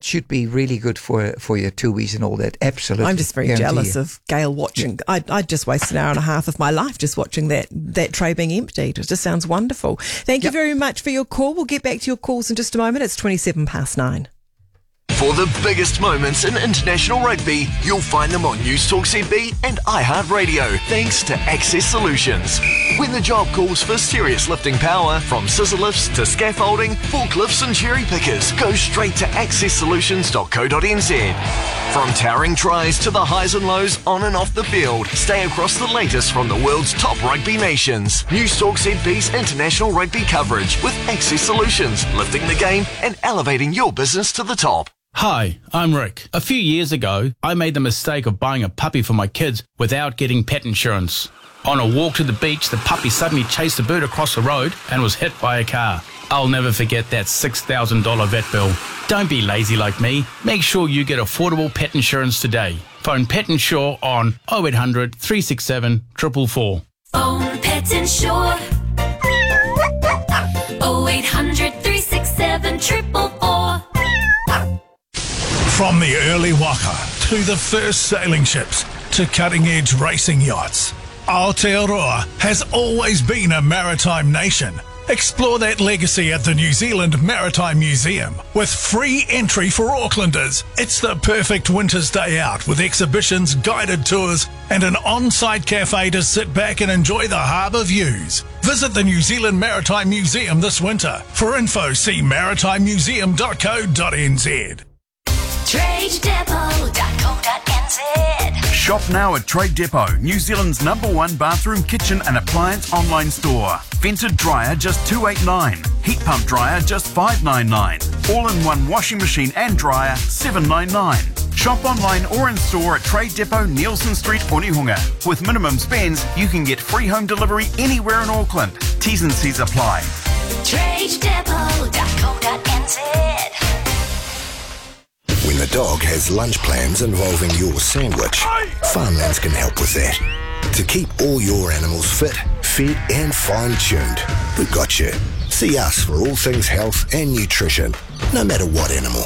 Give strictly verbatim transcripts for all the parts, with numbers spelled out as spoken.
should be really good for for your tuies and all that. Absolutely. I'm just very Guarantee jealous you. of Gail watching. I I just wasted an hour and a half of my life just watching that that tray being emptied. It just sounds wonderful. Thank Yep. you very much for your call. We'll get back to your calls in just a moment. It's twenty-seven past nine. For the biggest moments in international rugby, you'll find them on News Talk Z B and iHeartRadio, thanks to Access Solutions. When the job calls for serious lifting power, from scissor lifts to scaffolding, forklifts and cherry pickers, go straight to access solutions dot co dot n z. From towering tries to the highs and lows on and off the field, stay across the latest from the world's top rugby nations. News Talk Z B's international rugby coverage with Access Solutions, lifting the game and elevating your business to the top. Hi, I'm Rick. A few years ago, I made the mistake of buying a puppy for my kids without getting pet insurance. On a walk to the beach, the puppy suddenly chased a bird across the road and was hit by a car. I'll never forget that six thousand dollars vet bill. Don't be lazy like me. Make sure you get affordable pet insurance today. Phone Pet Insure on oh eight hundred, three six seven, four four four. Phone Pet Insure. oh eight hundred, three six seven, four four four. From the early waka to the first sailing ships to cutting-edge racing yachts, Aotearoa has always been a maritime nation. Explore that legacy at the New Zealand Maritime Museum with free entry for Aucklanders. It's the perfect winter's day out with exhibitions, guided tours and an on-site cafe to sit back and enjoy the harbour views. Visit the New Zealand Maritime Museum this winter. For info, see maritime museum dot co dot n z. trade depot dot co dot n z. Shop now at Trade Depot, New Zealand's number one bathroom, kitchen and appliance online store. Vented dryer just two hundred eighty-nine dollars. Heat pump dryer just five hundred ninety-nine dollars. All-in-one washing machine and dryer seven hundred ninety-nine dollars. Shop online or in store at Trade Depot, Nielsen Street, Onehunga. With minimum spends, you can get free home delivery anywhere in Auckland. T's and C's apply. trade depot dot co dot n z. When the dog has lunch plans involving your sandwich, Farmlands can help with that. To keep all your animals fit, fed and fine-tuned, we've got you. See us for all things health and nutrition, no matter what animal.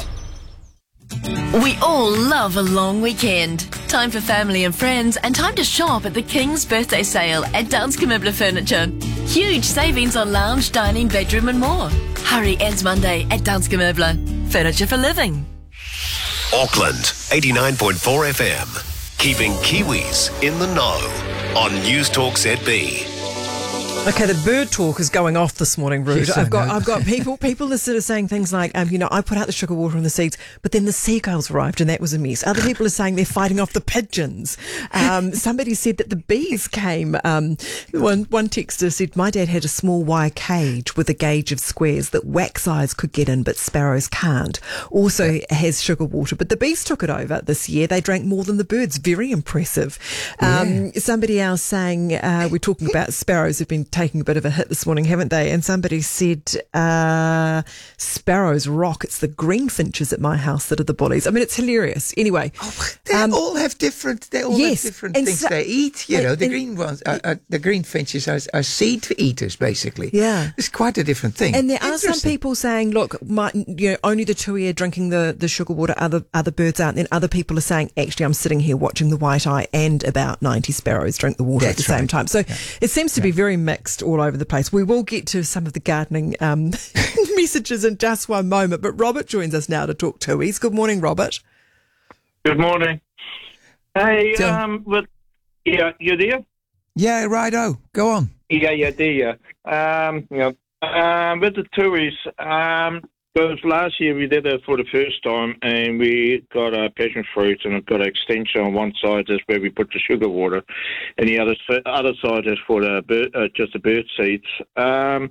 We all love a long weekend. Time for family and friends and time to shop at the King's Birthday Sale at Danske Møbler Furniture. Huge savings on lounge, dining, bedroom and more. Hurry, ends Monday at Danske Møbler. Furniture for living. Auckland, eighty-nine point four F M. Keeping Kiwis in the know on News Talk Z B. Okay, the bird talk is going off this morning, Rude. Yes, I I've got know. I've got people people are sort of saying things like, um, you know, I put out the sugar water and the seeds, but then the seagulls arrived and that was a mess. Other people are saying they're fighting off the pigeons. Um, somebody said that the bees came. Um, one one texter said, my dad had a small wire cage with a gauge of squares that wax eyes could get in, but sparrows can't. Also has sugar water, but the bees took it over this year. They drank more than the birds. Very impressive. Um, Yeah. Somebody else saying, uh, we're talking about sparrows who've been taking a bit of a hit this morning, haven't they? And somebody said, uh, sparrows rock. It's the greenfinches at my house that are the bullies. I mean, it's hilarious. Anyway. Oh, they um, all have different. They all yes, have different and things so- they eat. You and- know, the and- green ones, are, are, the green finches are, are seed eaters, basically. Yeah. It's quite a different thing. And there are some Interesting. people saying, look, my, you know, only the tui are drinking the, the sugar water, other other birds aren't. Then other people are saying, actually, I'm sitting here watching the white eye and about ninety sparrows drink the water at That's the same right. time. So Yeah. it seems to be very mixed all over the place. We will get to some of the gardening um, messages in just one moment. But Robert joins us now to talk tuis. Good morning, Robert. Good morning. Hey, So- um, with, yeah, you there? Yeah, righto. Go on. Yeah, yeah, there. Um, you know, um, with the tuis, um, because last year we did it for the first time, and we got a passion fruit, and it got an extension on one side. That's where we put the sugar water, and the other other side is for the bird, uh, just the bird seeds. Um,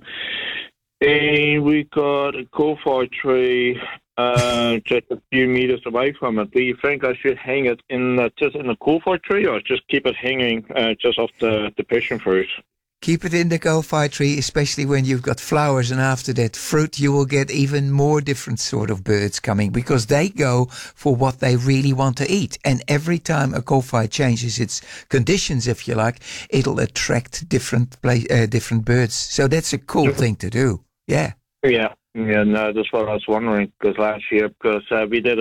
and we got a kowhai tree uh, just a few meters away from it. Do you think I should hang it in the, just in the kowhai tree, or just keep it hanging uh, just off the, the passion fruit? Keep it in the kowhai tree, especially when you've got flowers, and after that fruit, you will get even more different sort of birds coming because they go for what they really want to eat. And every time a kowhai changes its conditions, if you like, it'll attract different play, uh, different birds. So that's a cool thing to do. Yeah. Yeah, yeah, no, that's what I was wondering, because last year, because uh, we did